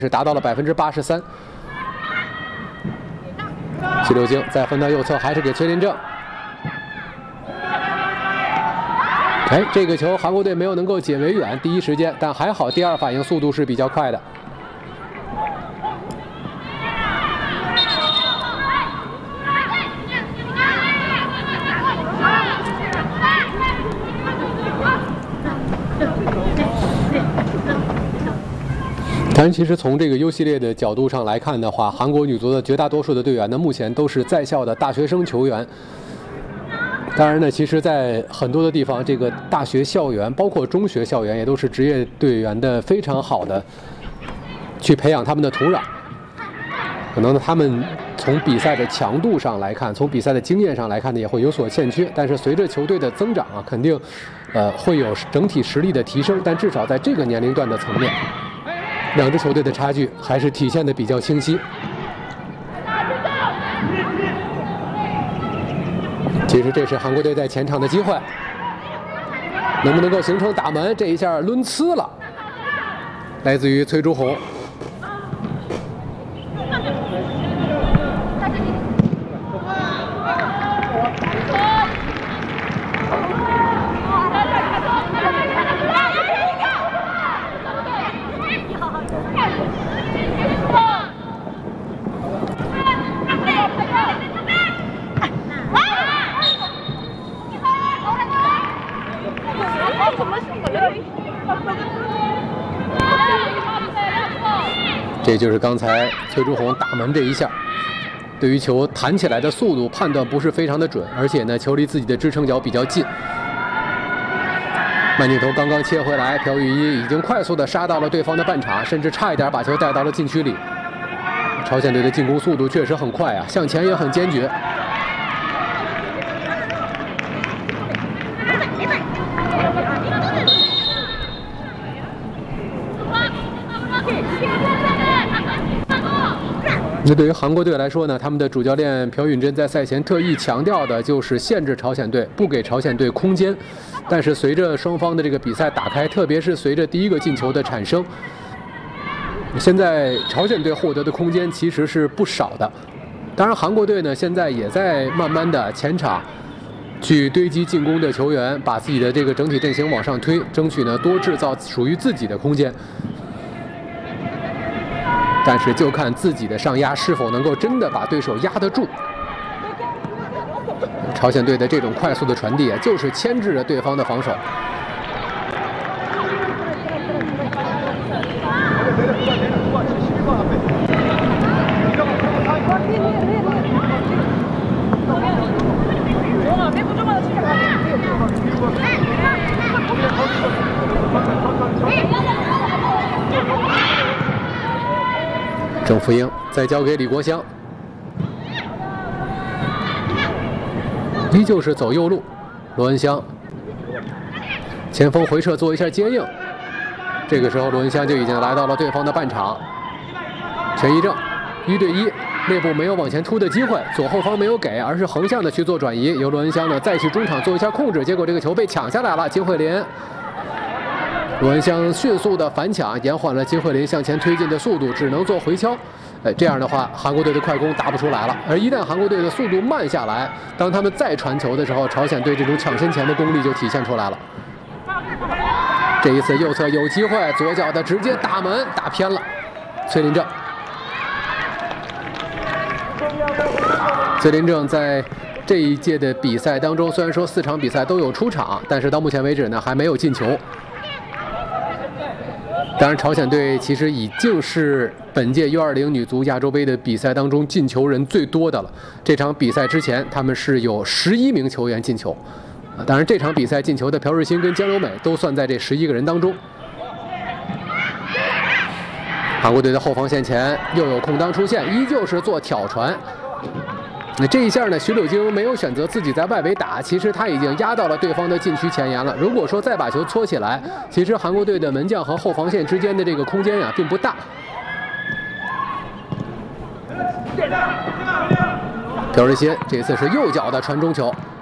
是达到了83%。齐柳京再分到右侧，还是给崔林正。哎，这个球韩国队没有能够解围远，第一时间，但还好第二反应速度是比较快的。 当然，其实从这个 U 系列的角度上来看的话，韩国女足的绝大多数的队员呢，目前都是在校的大学生球员。当然呢，其实，在很多的地方，这个大学校园，包括中学校园，也都是职业队员的非常好的去培养他们的土壤。可能呢，他们从比赛的强度上来看，从比赛的经验上来看呢，也会有所欠缺。但是随着球队的增长啊，肯定会有整体实力的提升。但至少在这个年龄段的层面。 两支球队的差距还是体现的比较清晰。其实这是韩国队在前场的机会，能不能够形成打门？这一下抡呲了，来自于崔朱红。 这就是刚才崔朱红打门这一下，对于球弹起来的速度判断不是非常的准，而且呢，球离自己的支撑脚比较近。慢镜头刚刚切回来，朴雨一已经快速的杀到了对方的半场，甚至差一点把球带到了禁区里。朝鲜队的进攻速度确实很快啊，向前也很坚决。 那对于韩国队来说呢，他们的主教练朴允真在赛前特意强调的就是限制朝鲜队，不给朝鲜队空间。但是随着双方的这个比赛打开，特别是随着第一个进球的产生，现在朝鲜队获得的空间其实是不少的。当然，韩国队呢现在也在慢慢的前场去堆积进攻的球员，把自己的这个整体阵型往上推，争取呢多制造属于自己的空间。 但是就看自己的上压是否能够真的把对手压得住。朝鲜队的这种快速的传递啊，就是牵制了对方的防守。郑福英再交给李国香，依旧是走右路，罗恩湘前锋回撤做一下接应，这个时候罗恩湘就已经来到了对方的半场，全一正1对1，内部没有往前突的机会，左后方没有给，而是横向的去做转移，由罗恩湘呢再去中场做一下控制，结果这个球被抢下来了，金慧琳。 罗恩湘迅速的反抢，延缓了金慧琳向前推进的速度，只能做回敲。这样的话，韩国队的快攻打不出来了。而一旦韩国队的速度慢下来，当他们再传球的时候，朝鲜队这种抢身前的功力就体现出来了。这一次右侧有机会，左脚的直接打门，打偏了。崔林正，崔林正在这一届的比赛当中，虽然说4场比赛都有出场，但是到目前为止呢，还没有进球。 当然，朝鲜队其实已经是本届U20女足亚洲杯的比赛当中进球人最多的了。这场比赛之前，他们是有11名球员进球。当然，这场比赛进球的朴日欣跟江柔美都算在这11个人当中。韩国队的后防线前又有空当出现，依旧是做挑传。 那这一下呢，徐柳京没有选择自己在外围打，其实他已经压到了对方的禁区前沿了。如果说再把球搓起来，其实韩国队的门将和后防线之间的这个空间呀，并不大。朴日欣这次是右脚的传中球，